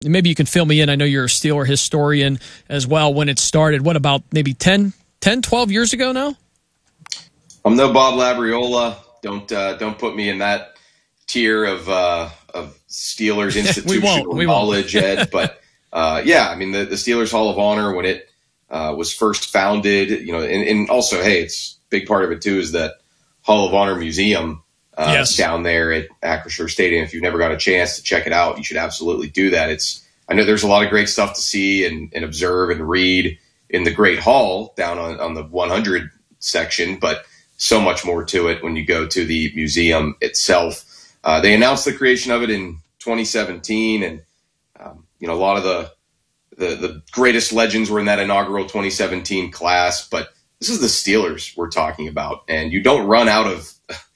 maybe you can fill me in. I know you're a Steeler historian as well. When it started, what about maybe 10, 12 years ago now? I'm no Bob Labriola. Don't put me in that tier of Steelers institutional knowledge, Ed. But I mean the Steelers Hall of Honor, when it was first founded, and also, hey, it's a big part of it too is that Hall of Honor Museum down there at Acrisure Stadium. If you've never got a chance to check it out, you should absolutely do that. I know there's a lot of great stuff to see and observe and read in the Great Hall down on the 100 section, but so much more to it when you go to the museum itself. They announced the creation of it in 2017, and a lot of the greatest legends were in that inaugural 2017 class. But this is the Steelers we're talking about, and you don't run out of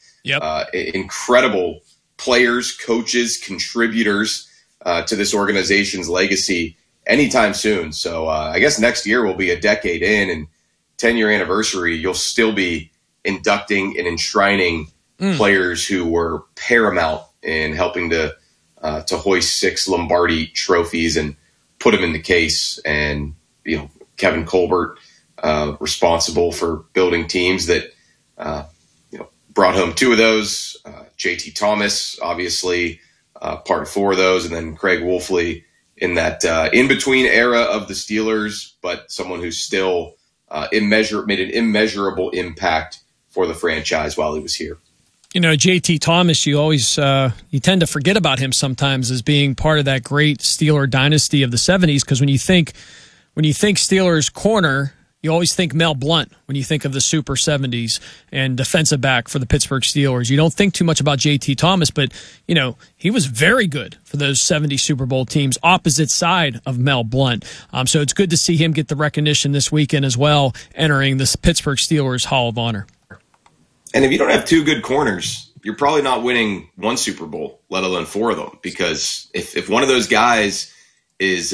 incredible players, coaches, contributors to this organization's legacy anytime soon. So I guess next year will be a decade in, and 10-year anniversary, you'll still be inducting and enshrining players who were paramount in helping to hoist 6 Lombardi trophies and put them in the case. And Kevin Colbert responsible for building teams that brought home 2 of those. JT Thomas, obviously, part of 4 of those, and then Craig Wolfley in that in-between era of the Steelers, but someone who still made an immeasurable impact for the franchise while he was here. JT Thomas, you always you tend to forget about him sometimes as being part of that great Steeler dynasty of the 70s, because when you think Steelers corner, you always think Mel Blount when you think of the Super 70s and defensive back for the Pittsburgh Steelers. You don't think too much about JT Thomas, but he was very good for those 70 Super Bowl teams, opposite side of Mel Blount. So it's good to see him get the recognition this weekend as well, entering the Pittsburgh Steelers Hall of Honor. And if you don't have 2 good corners, you're probably not winning 1 Super Bowl, let alone 4 of them. Because if one of those guys is,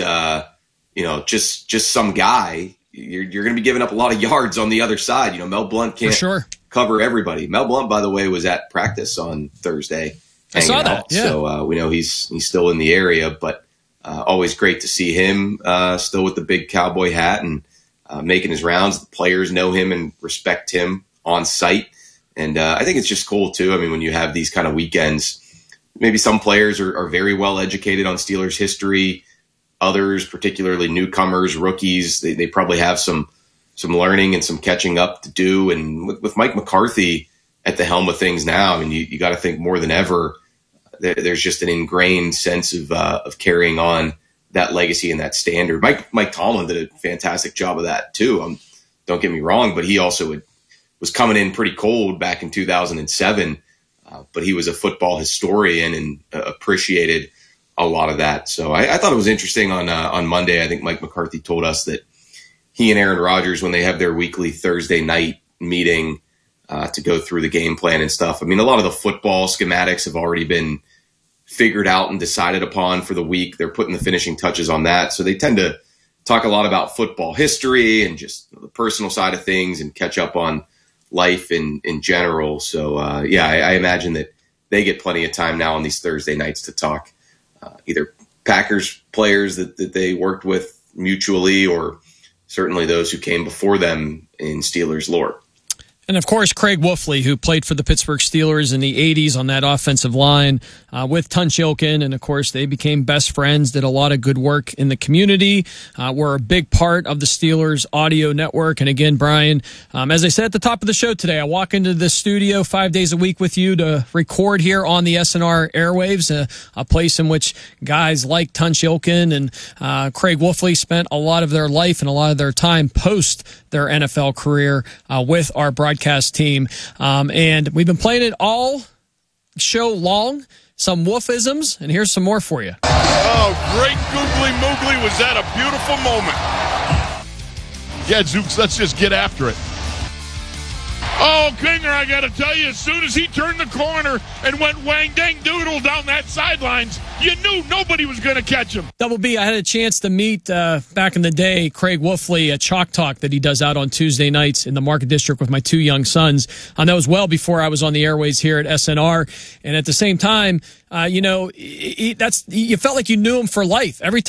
just some guy, you're going to be giving up a lot of yards on the other side. Mel Blount can't cover everybody. Mel Blount, by the way, was at practice on Thursday. I saw that. Yeah. So we know he's still in the area, but always great to see him still with the big cowboy hat and making his rounds. The players know him and respect him on site. And I think it's just cool, too. I mean, when you have these kind of weekends, maybe some players are very well educated on Steelers history. Others, particularly newcomers, rookies, they probably have some learning and some catching up to do. And with Mike McCarthy at the helm of things now, I mean, you got to think more than ever, there's just an ingrained sense of carrying on that legacy and that standard. Mike Tomlin did a fantastic job of that, too. Don't get me wrong, but he also was coming in pretty cold back in 2007, but he was a football historian and appreciated a lot of that. So I thought it was interesting on Monday. I think Mike McCarthy told us that he and Aaron Rodgers, when they have their weekly Thursday night meeting to go through the game plan and stuff, I mean, a lot of the football schematics have already been figured out and decided upon for the week. They're putting the finishing touches on that. So they tend to talk a lot about football history and just the personal side of things and catch up on life in general. So, I imagine that they get plenty of time now on these Thursday nights to talk either Packers players that they worked with mutually or certainly those who came before them in Steelers lore. And, of course, Craig Wolfley, who played for the Pittsburgh Steelers in the 80s on that offensive line with Tunch Ilkin. And, of course, they became best friends, did a lot of good work in the community, were a big part of the Steelers audio network. And, again, Brian, as I said at the top of the show today, I walk into the studio 5 days a week with you to record here on the SNR airwaves, a place in which guys like Tunch Ilkin and Craig Wolfley spent a lot of their life and a lot of their time post their NFL career with our broadcast team. And we've been playing it all show long, some Wolfisms, and here's some more for you. Oh, great googly moogly. Was that a beautiful moment? Yeah, Zooks, let's just get after it. Oh, Kinger, I got to tell you, as soon as he turned the corner and went wang dang doodle down that sidelines, you knew nobody was going to catch him. Double B, I had a chance to meet back in the day Craig Wolfley at Chalk Talk that he does out on Tuesday nights in the Market District with my 2 young sons. That was well before I was on the airways here at SNR. And at the same time, you felt like you knew him for life. Every time